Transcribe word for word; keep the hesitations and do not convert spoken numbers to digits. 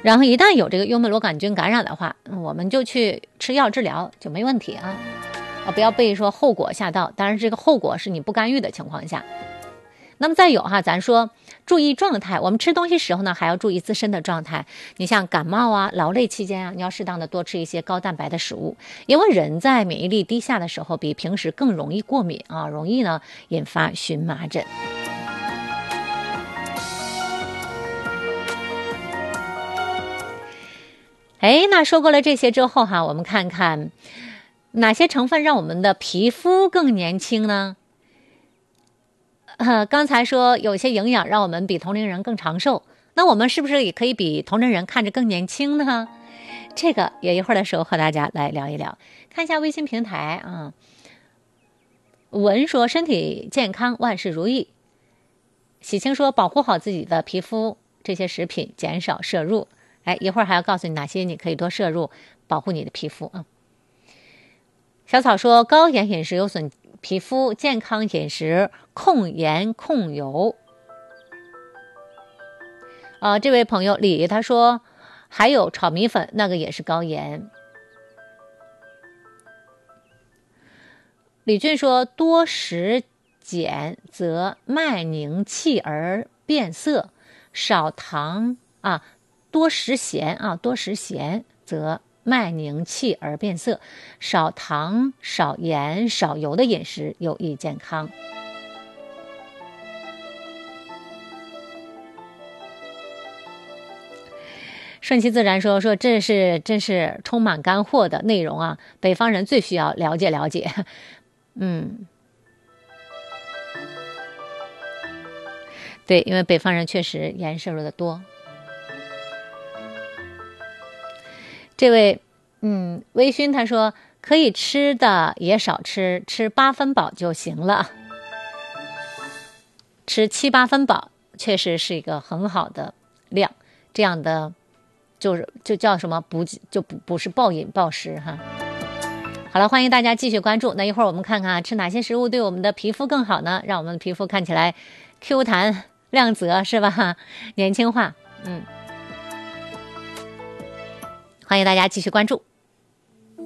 然后一旦有这个幽门螺杆菌感染的话，我们就去吃药治疗就没问题啊，啊，不要被说后果吓到。当然，这个后果是你不干预的情况下。那么再有哈，咱说注意状态，我们吃东西时候呢，还要注意自身的状态。你像感冒啊、劳累期间啊，你要适当的多吃一些高蛋白的食物，因为人在免疫力低下的时候，比平时更容易过敏啊，容易呢引发荨麻疹。哎，那说过了这些之后哈，我们看看哪些成分让我们的皮肤更年轻呢？呃，刚才说有些营养让我们比同龄人更长寿，那我们是不是也可以比同龄人看着更年轻呢？这个也一会儿的时候和大家来聊一聊。看一下微信平台啊，文说身体健康，万事如意。喜清说保护好自己的皮肤，这些食品减少摄入。哎，一会儿还要告诉你哪些你可以多摄入，保护你的皮肤啊。小草说高盐饮食有损皮肤，健康饮食控盐控油。啊，这位朋友李他说还有炒米粉，那个也是高盐。李俊说多食碱则脉凝气而变色，少糖啊，多食咸啊，多食咸则脉凝气而变色，少糖、少盐、少油的饮食有益健康。顺其自然说说这是真是充满干货的内容啊，北方人最需要了解了解。嗯，对，因为北方人确实盐摄入的多。这位嗯，微醺他说可以吃的也少吃，吃八分饱就行了。吃七八分饱确实是一个很好的量，这样的就是就叫什么不就不不是暴饮暴食哈。好了，欢迎大家继续关注。那一会儿我们看看吃哪些食物对我们的皮肤更好呢？让我们的皮肤看起来 Q 弹亮泽是吧？年轻化，嗯。欢迎大家继续关注。